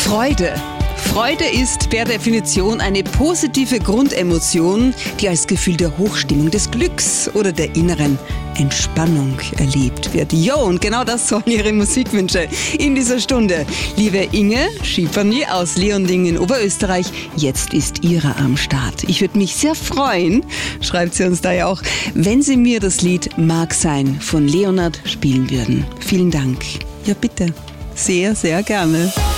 Freude. Freude ist per Definition eine positive Grundemotion, die als Gefühl der Hochstimmung, des Glücks oder der inneren Entspannung erlebt wird. Jo, und genau das sollen Ihre Musikwünsche in dieser Stunde. Liebe Inge Schieferny aus Leonding in Oberösterreich, jetzt ist Ihrer am Start. Ich würde mich sehr freuen, schreibt sie uns da ja auch, wenn Sie mir das Lied Mag sein von Leonard spielen würden. Vielen Dank. Ja, bitte. Sehr, sehr gerne.